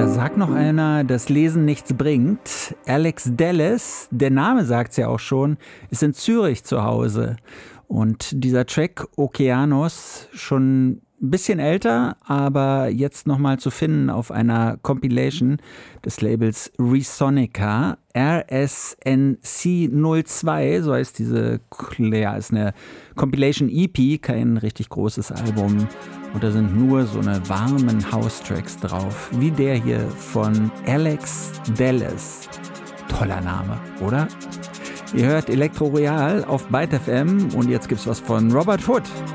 Da sagt noch einer, dass Lesen nichts bringt. Alex Dallas, der Name sagt's ja auch schon, ist in Zürich zu Hause. Und dieser Track Okeanos, schon ein bisschen älter, aber jetzt nochmal zu finden auf einer Compilation des Labels Resonica, RSNC 02, so heißt diese, ja, ist eine Compilation EP, kein richtig großes Album. Und da sind nur so eine warmen House-Tracks drauf, wie der hier von Alex Dallas. Toller Name, oder? Ihr hört Elektro Royal auf Byte FM und jetzt gibt's was von Robert Hood.